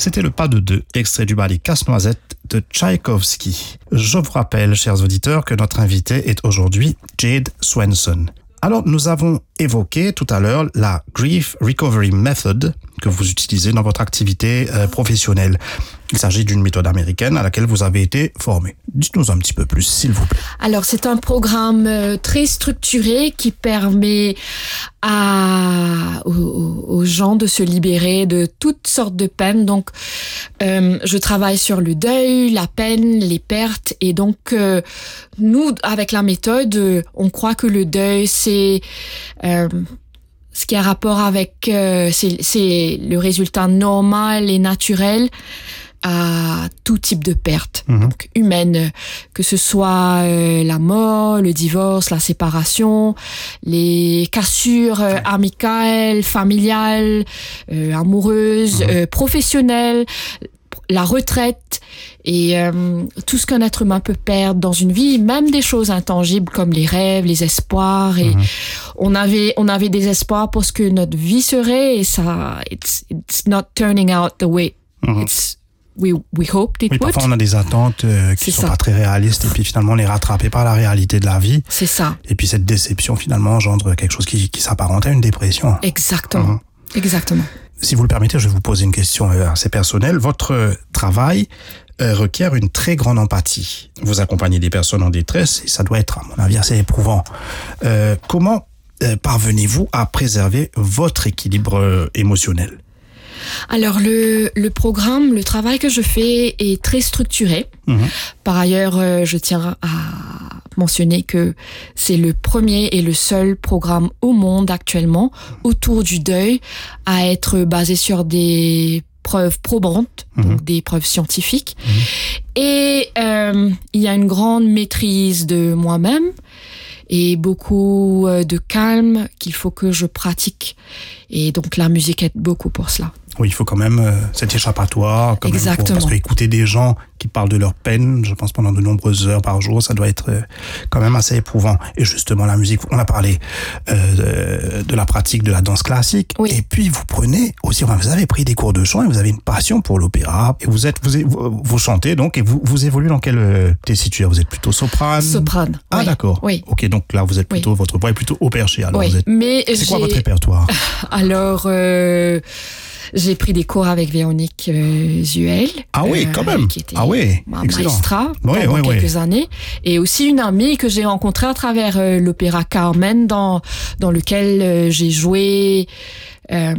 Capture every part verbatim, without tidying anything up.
C'était le pas de deux, extrait du ballet Casse-Noisette de Tchaïkovski. Je vous rappelle, chers auditeurs, que notre invité est aujourd'hui Jade Swenson. Alors, nous avons évoqué tout à l'heure la Grief Recovery Method que vous utilisez dans votre activité euh, professionnelle. Il s'agit d'une méthode américaine à laquelle vous avez été formé. Dites-nous un petit peu plus, s'il vous plaît. Alors, c'est un programme euh, très structuré qui permet à, aux, aux gens de se libérer de toutes sortes de peines. Donc, euh, je travaille sur le deuil, la peine, les pertes. Et donc, euh, nous, avec la méthode, euh, on croit que le deuil, c'est... Euh, ce qui a rapport avec... Euh, c'est, c'est le résultat normal et naturel à tout type de perte, mmh. donc humaine, que ce soit euh, la mort, le divorce, la séparation, les cassures euh, amicales, familiales, euh, amoureuses, mmh. euh, professionnelles, la retraite et euh, tout ce qu'un être humain peut perdre dans une vie, même des choses intangibles comme les rêves, les espoirs. Et mmh. on avait on avait des espoirs pour ce que notre vie serait et ça, it's it's not turning out the way mmh. it's We, we hoped it oui, would. Parfois, on a des attentes euh, qui ne sont ça. pas très réalistes et puis finalement, on est rattrapé par la réalité de la vie. C'est ça. Et puis, cette déception, finalement, engendre quelque chose qui, qui s'apparente à une dépression. Exactement. Mmh. Exactement. Si vous le permettez, je vais vous poser une question assez personnelle. Votre travail euh, requiert une très grande empathie. Vous accompagnez des personnes en détresse et ça doit être, à mon avis, assez éprouvant. Euh, comment euh, parvenez-vous à préserver votre équilibre euh, émotionnel ? Alors, le, le programme, le travail que je fais est très structuré. Mmh. Par ailleurs, euh, je tiens à mentionner que c'est le premier et le seul programme au monde actuellement autour du deuil à être basé sur des preuves probantes, mmh. donc des preuves scientifiques. Mmh. Et euh, il y a une grande maîtrise de moi-même et beaucoup de calme qu'il faut que je pratique. Et donc, la musique aide beaucoup pour cela. Oui, il faut quand même euh, cet échappatoire. Quand Exactement. Même pour, parce qu'écouter des gens qui parlent de leur peine, je pense pendant de nombreuses heures par jour, ça doit être euh, quand même assez éprouvant. Et justement, la musique, on a parlé euh, de, de la pratique de la danse classique. Oui. Et puis, vous prenez aussi, enfin, vous avez pris des cours de chant et vous avez une passion pour l'opéra. Et vous êtes, vous, vous chantez donc, et vous, vous évoluez dans quelle euh, tessiture ? Vous êtes plutôt soprane ? Soprane. Ah, oui. D'accord. Oui. Ok, donc là, vous êtes plutôt, oui. votre voix est plutôt haut perché. Alors, oui. vous êtes, mais c'est j'ai... quoi votre répertoire ? Alors, euh, j'ai pris des cours avec Véronique euh, Zuel. Ah oui, euh, quand même. Qui était ah oui, ma excellent. maestra oui, pendant oui, quelques oui. années. Et aussi une amie que j'ai rencontrée à travers euh, l'opéra Carmen, dans, dans lequel euh, j'ai joué, euh,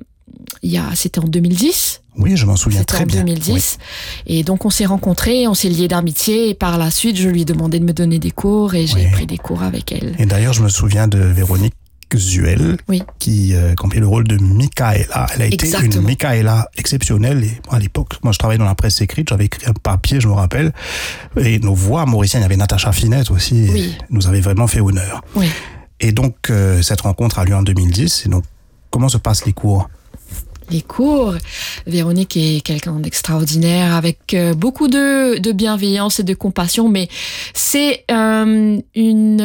il y a, c'était en deux mille dix. Oui, je m'en souviens C'était très en bien. deux mille dix. Oui. Et donc, on s'est rencontrés, on s'est liés d'amitié. Et par la suite, je lui ai demandé de me donner des cours et j'ai oui. pris des cours avec elle. Et d'ailleurs, je me souviens de Véronique Zuel, oui. qui euh, remplit le rôle de Michaela. Elle a été Exactement. une Michaela exceptionnelle. Et à l'époque, moi, je travaillais dans la presse écrite, j'avais écrit un papier, je me rappelle. Et nos voix mauriciennes, il y avait Natacha Finette aussi, oui. nous avait vraiment fait honneur. Oui. Et donc, euh, cette rencontre a lieu en deux mille dix. Et donc, comment se passent les cours ? Les cours. Véronique est quelqu'un d'extraordinaire avec euh, beaucoup de, de bienveillance et de compassion, mais c'est euh, une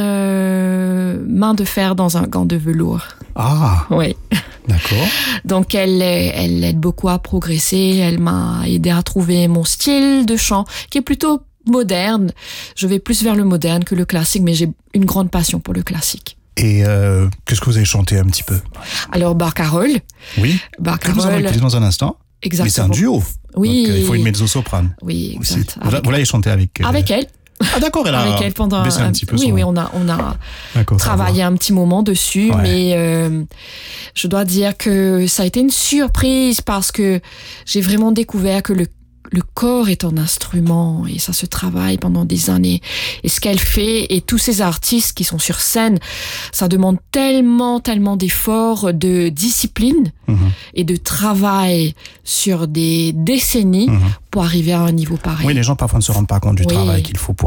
euh, main de fer dans un gant de velours. Ah. Oui. D'accord. Donc elle, elle aide beaucoup à progresser. Elle m'a aidé à trouver mon style de chant qui est plutôt moderne. Je vais plus vers le moderne que le classique, mais j'ai une grande passion pour le classique. Et euh, qu'est-ce que vous avez chanté un petit peu ? Alors, Barcarolle. Oui. Barcarolle. Nous allons écouter dans un instant. Exactement. Mais c'est un duo. Oui. Donc, euh, il faut une mezzo-soprane. Oui, exact. Vous, vous l'avez chanté avec... Euh... Avec elle. Ah d'accord, elle a avec elle pendant baissé un, un petit peu oui son... oui on a on a travaillé un petit moment dessus, ouais. mais euh, je dois dire que ça a été une surprise parce que j'ai vraiment découvert que le le corps est un instrument et ça se travaille pendant des années. Et ce qu'elle fait et tous ces artistes qui sont sur scène, ça demande tellement, tellement d'efforts, de discipline mmh. et de travail sur des décennies mmh. pour arriver à un niveau pareil. Oui, les gens parfois ne se rendent pas compte du oui. travail qu'il faut pour